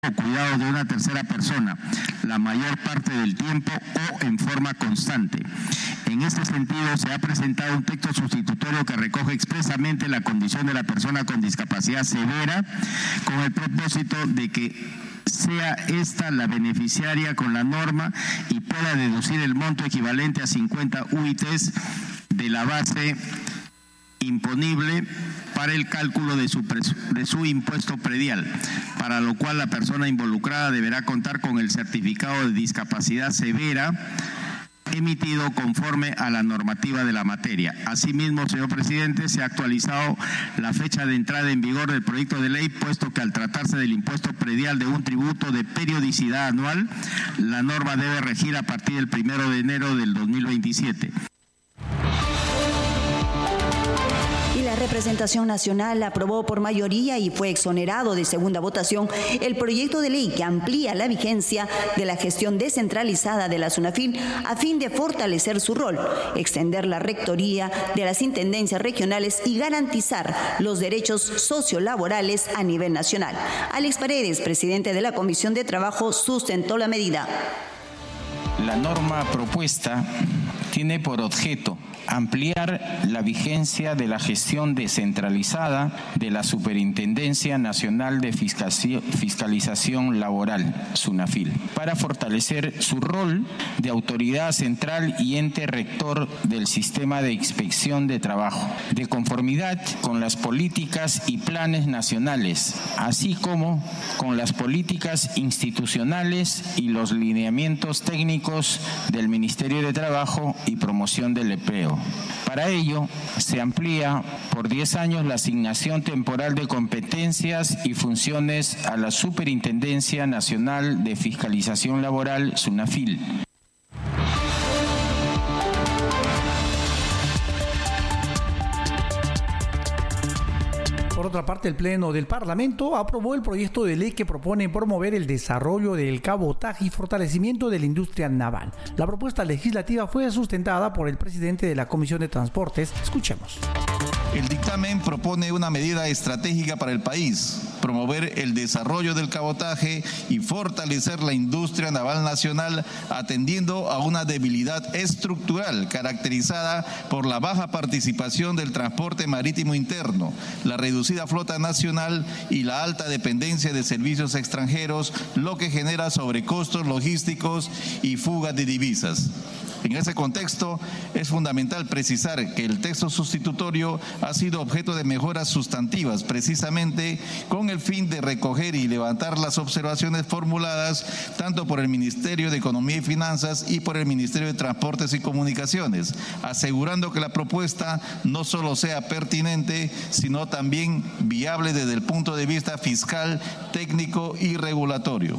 o cuidado de una tercera persona, la mayor parte del tiempo o en forma constante. En este sentido, se ha presentado un texto sustitutorio que recoge expresamente la condición de la persona con discapacidad severa, con el propósito de que sea esta la beneficiaria con la norma y pueda deducir el monto equivalente a 50 UITs de la base imponible para el cálculo de su impuesto predial, para lo cual la persona involucrada deberá contar con el certificado de discapacidad severa emitido conforme a la normativa de la materia. Asimismo, señor presidente, se ha actualizado la fecha de entrada en vigor del proyecto de ley, puesto que al tratarse del impuesto predial de un tributo de periodicidad anual, la norma debe regir a partir del 1 de enero del 2027. La representación nacional aprobó por mayoría y fue exonerado de segunda votación el proyecto de ley que amplía la vigencia de la gestión descentralizada de la SUNAFIL a fin de fortalecer su rol, extender la rectoría de las intendencias regionales y garantizar los derechos sociolaborales a nivel nacional. Alex Paredes, presidente de la Comisión de Trabajo, sustentó la medida. La norma propuesta tiene por objeto ampliar la vigencia de la gestión descentralizada de la Superintendencia Nacional de Fiscalización Laboral, SUNAFIL, para fortalecer su rol de autoridad central y ente rector del sistema de inspección de trabajo, de conformidad con las políticas y planes nacionales, así como con las políticas institucionales y los lineamientos técnicos del Ministerio de Trabajo y Promoción del Empleo. Para ello, se amplía por 10 años la asignación temporal de competencias y funciones a la Superintendencia Nacional de Fiscalización Laboral, SUNAFIL. Por otra parte, el Pleno del Parlamento aprobó el proyecto de ley que propone promover el desarrollo del cabotaje y fortalecimiento de la industria naval. La propuesta legislativa fue sustentada por el presidente de la Comisión de Transportes. Escuchemos. El dictamen propone una medida estratégica para el país, promover el desarrollo del cabotaje y fortalecer la industria naval nacional, atendiendo a una debilidad estructural caracterizada por la baja participación del transporte marítimo interno, la reducida flota nacional y la alta dependencia de servicios extranjeros, lo que genera sobrecostos logísticos y fuga de divisas. En ese contexto, es fundamental precisar que el texto sustitutorio ha sido objeto de mejoras sustantivas, precisamente con el fin de recoger y levantar las observaciones formuladas tanto por el Ministerio de Economía y Finanzas y por el Ministerio de Transportes y Comunicaciones, asegurando que la propuesta no solo sea pertinente, sino también viable desde el punto de vista fiscal, técnico y regulatorio.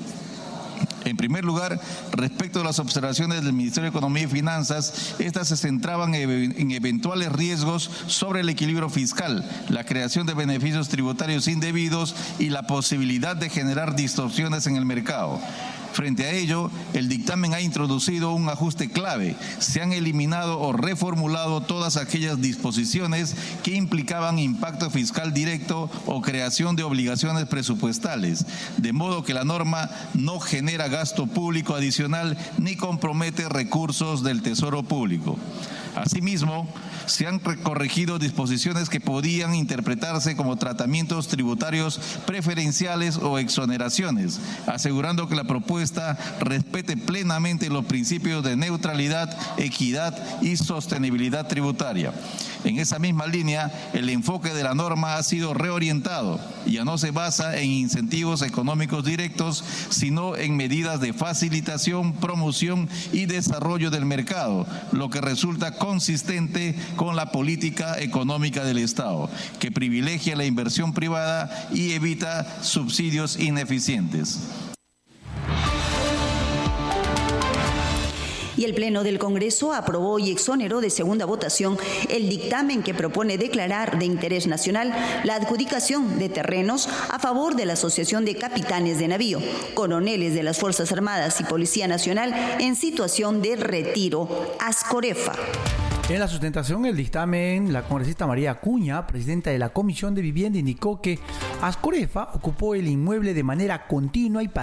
En primer lugar, respecto a las observaciones del Ministerio de Economía y Finanzas, estas se centraban en eventuales riesgos sobre el equilibrio fiscal, la creación de beneficios tributarios indebidos y la posibilidad de generar distorsiones en el mercado. Frente a ello, el dictamen ha introducido un ajuste clave. Se han eliminado o reformulado todas aquellas disposiciones que implicaban impacto fiscal directo o creación de obligaciones presupuestales, de modo que la norma no genera gasto público adicional ni compromete recursos del Tesoro Público. Asimismo, se han corregido disposiciones que podían interpretarse como tratamientos tributarios preferenciales o exoneraciones, asegurando que la propuesta respete plenamente los principios de neutralidad, equidad y sostenibilidad tributaria. En esa misma línea, el enfoque de la norma ha sido reorientado. Ya no se basa en incentivos económicos directos, sino en medidas de facilitación, promoción y desarrollo del mercado, lo que resulta consistente con la política económica del Estado, que privilegia la inversión privada y evita subsidios ineficientes. Y el Pleno del Congreso aprobó y exoneró de segunda votación el dictamen que propone declarar de interés nacional la adjudicación de terrenos a favor de la Asociación de Capitanes de Navío, coroneles de las Fuerzas Armadas y Policía Nacional en situación de retiro, ASCOREFA. En la sustentación del dictamen, la congresista María Acuña, presidenta de la Comisión de Vivienda, indicó que Ascorefa ocupó el inmueble de manera continua y